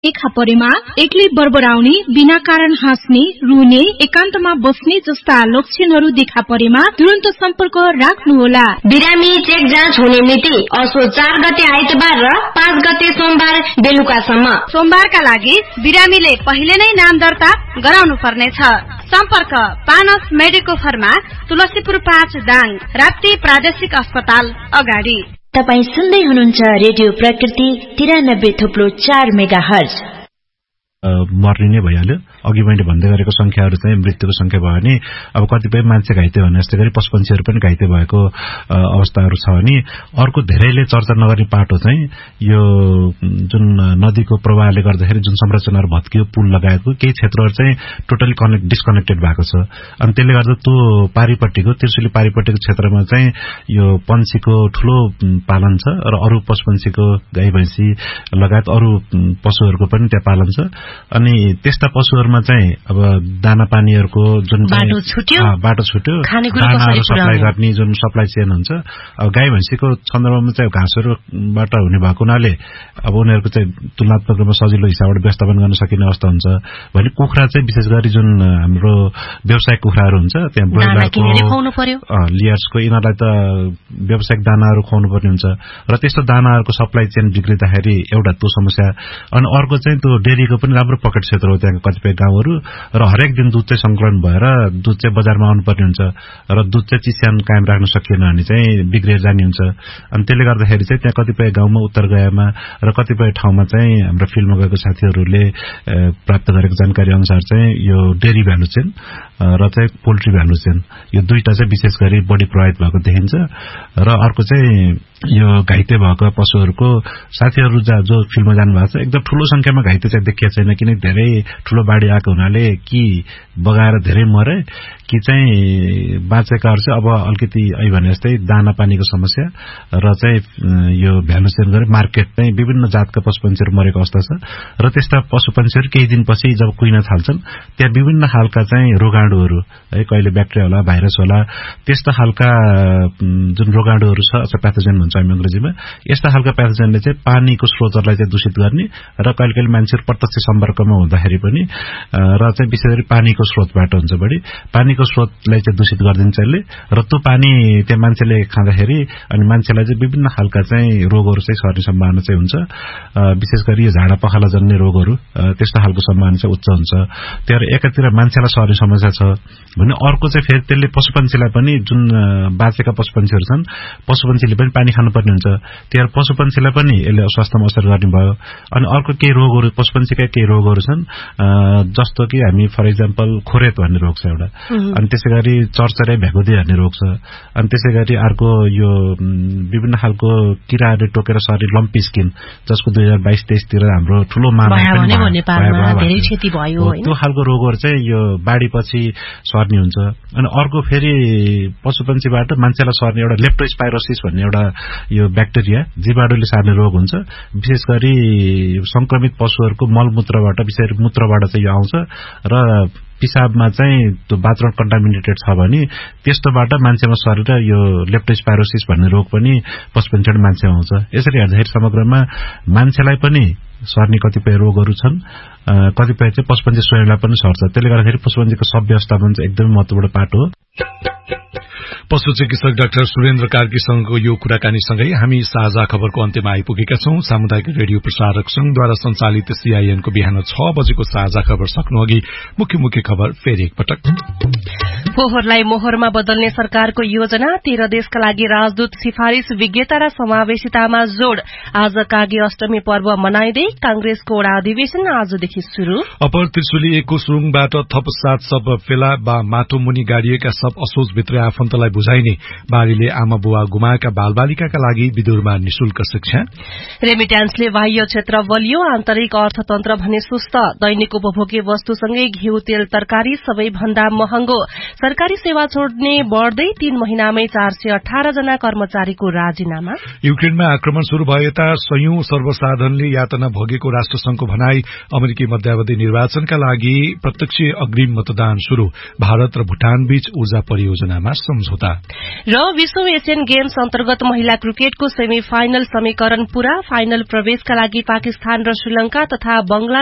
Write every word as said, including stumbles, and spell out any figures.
देखा परेमा एक्लै बरबराउने, बिना कारण हाँस्ने, रुने, एकान्तमा बस्ने जस्ता लक्षणहरू देखा परेमा तुरन्त सम्पर्क राख्नुहोला। बिरामी चेक जाँच हुने मिति असो चार गते आइतबार र पाँच गते सोमबार बेलुकासम्म। सोमबारका लागि बिरामीले पहिले नै नाम दर्ता गराउनु पर्नेछ। सम्पर्क पानस मेडिको फर्मा, तुलसीपुर पाँच दाङ, राप्ती प्रादेशिक अस्पताल अगाडि। तपाई सुन्दै हुनुहुन्छ रेडियो प्रकृति तिरानब्बे थुप्लो चार मेगा हर्ज। मर्ने नै भइहाल्यो। अघि मैले भन्दै गरेको संख्याहरू चाहिँ मृत्युको संख्या भयो भने अब कतिपय मान्छे घाइते भने जस्तै गरी पशुपन्छीहरू पनि घाइते भएको अवस्थाहरू छ भने अर्को धेरैले चर्चा नगर्ने पाटो चाहिँ यो जुन नदीको प्रवाहले गर्दाखेरि जुन संरचनाहरू भत्कियो, पुल लगाएको केही क्षेत्रहरू चाहिँ टोटली कनेक्ट डिस्कनेक्टेड भएको छ। अनि त्यसले गर्दा त्यो पारिपट्टिको त्रिशुली पारिपट्टिको क्षेत्रमा चाहिँ यो पन्छीको ठूलो पालन छ र अरू पशुपन्छीको गाई भैँसी लगायत अरू पशुहरूको पनि त्यहाँ पालन छ। अनि त्यस्ता पशुहरूमा चाहिँ अब दाना पानीहरूको जुन बाटो छुट्यो बाटो छुट्यो दानाहरू सप्लाई गर्ने जुन सप्लाई चेन हुन्छ। अब गाई भैँसीको सन्दर्भमा चाहिँ घाँसहरूबाट हुने भएको हुनाले अब उनीहरूको चाहिँ तुलनात्मक रूपमा सजिलो हिसाबबाट व्यवस्थापन गर्न सकिने अवस्था हुन्छ भने कुखुरा चाहिँ विशेष गरी जुन हाम्रो व्यावसायिक कुखुराहरू हुन्छ त्यहाँ ब्रोइलरको लियर्सको यिनीहरूलाई त व्यावसायिक दानाहरू खुवाउनु पर्ने हुन्छ र त्यस्तो दानाहरूको सप्लाई चेन बिग्रिँदाखेरि एउटा त्यो समस्या। अनि अर्को चाहिँ त्यो डेरीको पनि राम्रो पकेट क्षेत्र हो त्यहाँको कतिपय गाउँहरू र हरेक दिन दुध चाहिँ संकलन भएर दुध चाहिँ बजारमा आउनुपर्ने हुन्छ र दुध चाहिँ चिस्यान कायम राख्न सकिएन भने चाहिँ बिग्रिएर जाने हुन्छ। अनि त्यसले गर्दाखेरि चाहिँ त्यहाँ कतिपय गाउँमा उत्तर गयामा र कतिपय ठाउँमा चाहिँ हाम्रो फिल्डमा गएको साथीहरूले प्राप्त गरेको जानकारी अनुसार चाहिँ यो डेरी भ्यालु चेन र चाहिँ पोल्ट्री भ्यालु चेन यो दुईटा चाहिँ विशेष गरी बढी प्रभावित भएको देखिन्छ। र अर्को चाहिँ यो घाइते भएको पशुहरूको साथीहरू जहाँ जो फिल्डमा जानुभएको छ एकदम ठूलो संख्यामा घाइते चाहिँ देखिएको छैन, किन धेरै ठूलो बाढी आएको हुनाले कि बगाएर धेरै मरे कि चाहिँ बाँचेकाहरू चाहिँ अब अलिकति अहिले भने जस्तै दाना पानीको समस्या र चाहिँ यो भ्यालु चेन गरे मार्केट चाहिँ विभिन्न जातका पशुपन्छीहरू मरेको अवस्था छ। र त्यस्ता पशुपन्छीहरू केही दिनपछि जब कुइन थाल्छन् त्यहाँ विभिन्न खालका चाहिँ रोगाणुहरू है, कहिले ब्याक्टेरिया होला भाइरस होला, त्यस्ता खालका जुन रोगाणुहरू छ अथवा प्याथोजेन भन्छ हामी अंग्रेजीमा, यस्ता खालका प्याथोजेनले चाहिँ पानीको स्रोतहरूलाई चाहिँ दूषित गर्ने र कहिले कहिले मान्छेहरू प्रत्यक्ष सम्पर्कमा हुँदाखेरि पनि र चाहिँ विशेष गरी पानीको स्रोतबाट हुन्छ बढी पानीको स्रोतलाई चाहिँ दूषित गरिदिन्छ यसले र त्यो पानी त्यहाँ मान्छेले खाँदाखेरि अनि मान्छेलाई चाहिँ विभिन्न खालका चाहिँ रोगहरू चाहिँ सर्ने सम्भावना चाहिँ हुन्छ। विशेष गरी यो झाडा पखाला जन्ने रोगहरू त्यस्तो खालको सम्भावना चाहिँ उच्च हुन्छ। त्यहाँ एकातिर मान्छेलाई सर्ने समस्या छ भने अर्को चाहिँ फेरि त्यसले पशुपन्छीलाई पनि जुन बाँचेका पशुपन्छीहरू छन् पशुपन्छीले पनि पानी खानुपर्ने हुन्छ, त्यहाँ पशुपन्छीलाई पनि यसले स्वास्थ्यमा असर गर्ने भयो। अनि अर्को केही रोगहरू पशुपन्छीका केही रोगहरू छन् जस्तो कि हामी फर इक्जाम्पल खोरेत भन्ने रोग छ एउटा, अनि त्यसै गरी चरचरे भ्यागुदी भन्ने रोग छ, अनि त्यसै गरी अर्को यो विभिन्न खालको किराहरूले टोकेर सर्ने लम्पी स्किन जसको दुई हजार बाइस तेइसतिर हाम्रो ठूलो त्यो खालको रोगहरू चाहिँ यो बाढीपछि सर्ने हुन्छ। अनि अर्को फेरि पशुपन्छीबाट मान्छेलाई सर्ने एउटा लेप्टोस्पाइरोसिस भन्ने एउटा यो ब्याक्टेरिया जीवाणुले सार्ने रोग हुन्छ। विशेष गरी संक्रमित पशुहरूको मलमूत्रबाट विशेष मूत्रबाट चाहिँ यो आउँछ र पिसाबमा चाहिँ त्यो वातावरण कन्टामिनेटेड छ भने त्यस्तोबाट मान्छेमा सरेर यो लेप्टोस्पाइरोसिस भन्ने रोग पनि पशुपन्छीबाट मान्छेमा आउँछ। यसरी हेर्दाखेरि समग्रमा मान्छेलाई पनि सर्ने कतिपय रोगहरू छन्, कतिपय चाहिँ पशुपन्छी स्वयंलाई पनि सर्छ। त्यसले गर्दाखेरि पशुपन्छीको सब व्यवस्थापन चाहिँ एकदमै महत्त्वपूर्ण पाटो हो। पशु चिकित्सक डाक्टर सुरेन्द्र कार्कीसँगको यो कुराकानीसँगै हामी साझा खबरको अन्त्यमा आइपुगेका छौं। सामुदायिक रेडियो प्रसारक संघद्वारा संचालित सीआईएनको बिहान छ बजेको साझा खबर सक्नु अघि मुख्य मुख्य खबर फेरि एकपटक। फोहोरलाई मोहरमा बदल्ने सरकारको योजना, तेह्र देशका लागि राजदूत सिफारिश, विज्ञता र समावेशितामा जोड़। आज कागी अष्टमी पर्व मनाइँदै कांग्रेसको वडा अधिवेशन आजदेखि शुरू। अपर त्रिशुली एकको सुरुङबाट थप सात शव फेला बा माटो मुनि गाडिएका शव असोजभित्र आफन्तलाई बुझाइने, बारीले आमा बुवा गुमाएका बालबालिकाका लागि विदुरमा निशुल्क शिक्षा। रेमिट्यान्सले बाह्य क्षेत्र बलियो, आन्तरिक अर्थतन्त्र भने सुस्त। दैनिक उपभोग्य वस्तुसँगै घिउ तेल तरकारी सबैभन्दा महँगो। सरकारी सेवा छोड्ने बढ़दै तीन महिनामै चार सय अठार जना कर्मचारीको राजीनामा। युक्रेनमा आक्रमण शुरू भए यता सयौं सर्वसाधारणले यातना भोगेको राष्ट्रसंघको भनाई। अमेरिकी मध्यावधि निर्वाचनका लागि प्रत्यक्ष अग्रिम मतदान शुरू। भारत र भूटान बीच ऊर्जा परियोजनामा सम्झौता। र विश्व एशियन गेम्स अन्तर्गत महिला क्रिकेटको सेमी फाइनल समीकरण पूरा। फाइनल प्रवेशका लागि पाकिस्तान र श्रीलंका तथा बंगला